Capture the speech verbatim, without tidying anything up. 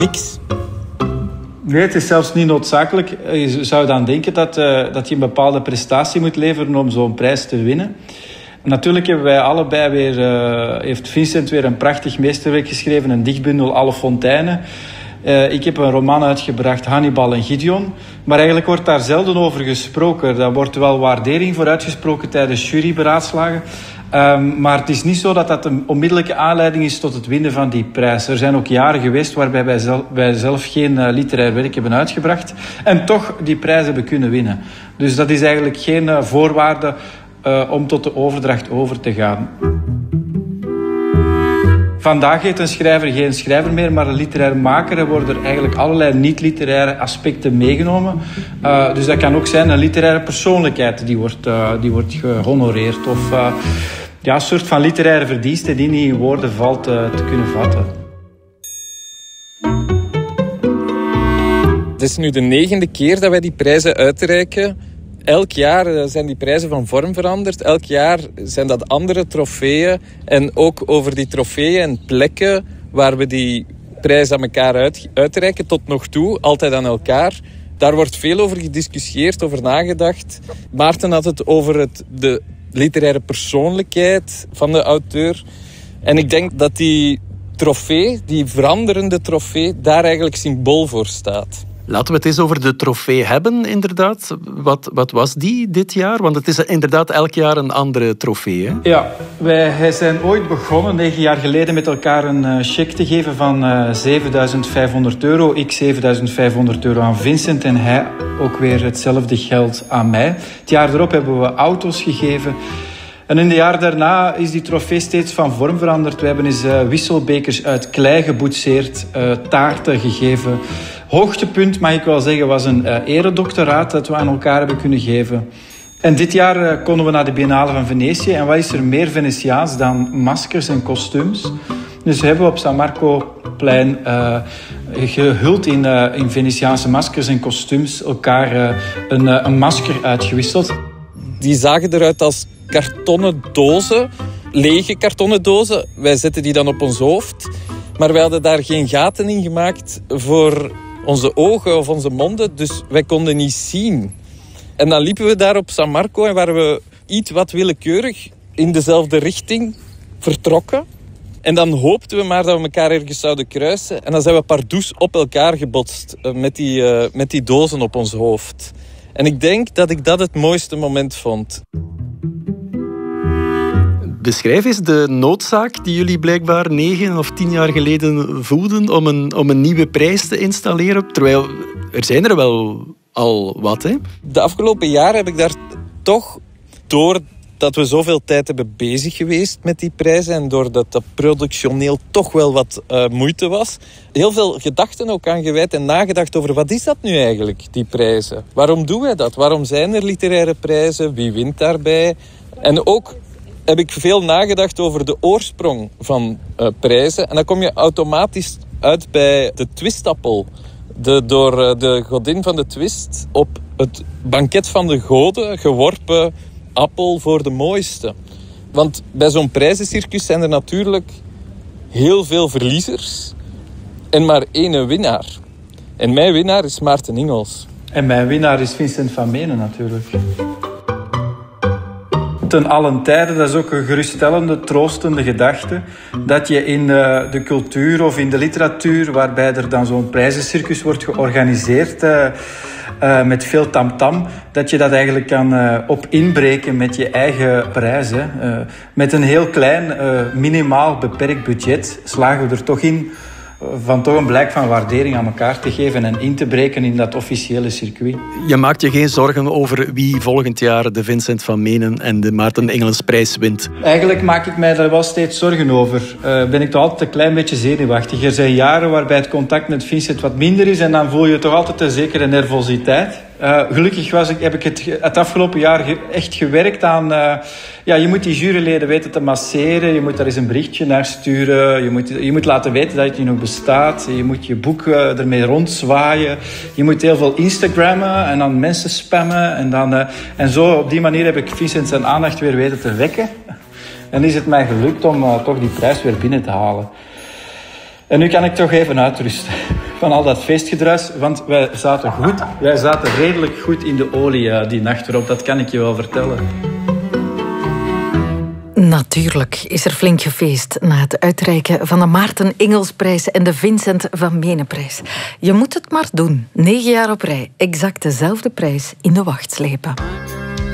Niks? Nee, het is zelfs niet noodzakelijk. Je zou dan denken dat, uh, dat je een bepaalde prestatie moet leveren om zo'n prijs te winnen. Natuurlijk hebben wij allebei weer... Uh, heeft Vincent weer een prachtig meesterwerk geschreven, een dichtbundel Alle Fonteinen. Uh, ik heb een roman uitgebracht, Hannibal en Gideon. Maar eigenlijk wordt daar zelden over gesproken. Daar wordt wel waardering voor uitgesproken tijdens juryberaadslagen. Um, maar het is niet zo dat dat een onmiddellijke aanleiding is tot het winnen van die prijs. Er zijn ook jaren geweest waarbij wij zelf, wij zelf geen uh, literair werk hebben uitgebracht. En toch die prijs hebben kunnen winnen. Dus dat is eigenlijk geen uh, voorwaarde uh, om tot de overdracht over te gaan. Vandaag heet een schrijver geen schrijver meer, maar een literair maker. Er worden er eigenlijk allerlei niet-literaire aspecten meegenomen. Uh, dus dat kan ook zijn een literaire persoonlijkheid die wordt, uh, die wordt gehonoreerd. Of uh, ja, een soort van literaire verdienste die niet in woorden valt uh, te kunnen vatten. Het is nu de negende keer dat wij die prijzen uitreiken. Elk jaar zijn die prijzen van vorm veranderd. Elk jaar zijn dat andere trofeeën. En ook over die trofeeën en plekken waar we die prijs aan elkaar uit, uitreiken tot nog toe, altijd aan elkaar. Daar wordt veel over gediscussieerd, over nagedacht. Maarten had het over het, de literaire persoonlijkheid van de auteur. En ik denk dat die trofee, die veranderende trofee, daar eigenlijk symbool voor staat. Laten we het eens over de trofee hebben, inderdaad. Wat, wat was die dit jaar? Want het is inderdaad elk jaar een andere trofee, hè? Ja, wij zijn ooit begonnen, negen jaar geleden, met elkaar een cheque te geven van uh, zevenduizend vijfhonderd euro. Ik zevenduizend vijfhonderd euro aan Vincent en hij ook weer hetzelfde geld aan mij. Het jaar erop hebben we auto's gegeven. En in de jaar daarna is die trofee steeds van vorm veranderd. We hebben eens uh, wisselbekers uit klei geboetseerd, uh, taarten gegeven. Hoogtepunt, mag ik wel zeggen, was een uh, eredoctoraat dat we aan elkaar hebben kunnen geven. En dit jaar uh, konden we naar de Biennale van Venetië. En wat is er meer Venetiaans dan maskers en kostuums? Dus we hebben op San Marcoplein uh, gehuld in, uh, in Venetiaanse maskers en kostuums elkaar uh, een, uh, een masker uitgewisseld. Die zagen eruit als kartonnen dozen, lege kartonnen dozen. Wij zetten die dan op ons hoofd. Maar wij hadden daar geen gaten in gemaakt voor onze ogen of onze monden. Dus wij konden niet zien. En dan liepen we daar op San Marco en waren we iets wat willekeurig in dezelfde richting vertrokken. En dan hoopten we maar dat we elkaar ergens zouden kruisen. En dan zijn we pardoes op elkaar gebotst met die, uh, met die dozen op ons hoofd. En ik denk dat ik dat het mooiste moment vond. Beschrijf eens de noodzaak die jullie blijkbaar negen of tien jaar geleden voelden om een, om een nieuwe prijs te installeren. Terwijl er zijn er wel al wat, hè? De afgelopen jaren heb ik daar toch, doordat we zoveel tijd hebben bezig geweest met die prijzen en doordat dat productioneel toch wel wat uh, moeite was, heel veel gedachten ook aan gewijd en nagedacht over wat is dat nu eigenlijk, die prijzen? Waarom doen wij dat? Waarom zijn er literaire prijzen? Wie wint daarbij? En ook heb ik veel nagedacht over de oorsprong van uh, prijzen. En dan kom je automatisch uit bij de twistappel. De door uh, de godin van de twist op het banket van de goden geworpen appel voor de mooiste. Want bij zo'n prijzencircus zijn er natuurlijk heel veel verliezers en maar één winnaar. En mijn winnaar is Maarten Ingels. En mijn winnaar is Vincent van Menen natuurlijk. Ten allen tijde, dat is ook een geruststellende, troostende gedachte, dat je in uh, de cultuur of in de literatuur, waarbij er dan zo'n prijzencircus wordt georganiseerd uh, uh, met veel tamtam, dat je dat eigenlijk kan uh, op inbreken met je eigen prijs. Hè. Uh, met een heel klein, uh, minimaal beperkt budget slagen we er toch in van toch een blijk van waardering aan elkaar te geven en in te breken in dat officiële circuit. Je maakt je geen zorgen over wie volgend jaar de Vincent van Menen en de Maarten Ingelsprijs wint? Eigenlijk maak ik mij daar wel steeds zorgen over. Uh, ben ik toch altijd een klein beetje zenuwachtig. Er zijn jaren waarbij het contact met Vincent wat minder is en dan voel je toch altijd een zekere nervositeit. Uh, gelukkig was ik, heb ik het, het afgelopen jaar ge, echt gewerkt aan... Uh, ja, je moet die juryleden weten te masseren. Je moet daar eens een berichtje naar sturen. Je moet, je moet laten weten dat je nog bestaat. Je moet je boek uh, ermee rondzwaaien. Je moet heel veel Instagrammen en dan mensen spammen. En, dan, uh, en zo op die manier heb ik Vincent zijn aandacht weer weten te wekken. En is het mij gelukt om uh, toch die prijs weer binnen te halen. En nu kan ik toch even uitrusten. van al dat feestgedruis, want wij zaten goed, wij zaten redelijk goed in de olie uh, die nacht erop, dat kan ik je wel vertellen. Natuurlijk is er flink gefeest na het uitreiken van de Maarten Engelsprijs en de Vincent van Meneprijs. Je moet het maar doen. Negen jaar op rij, exact dezelfde prijs in de wacht slepen.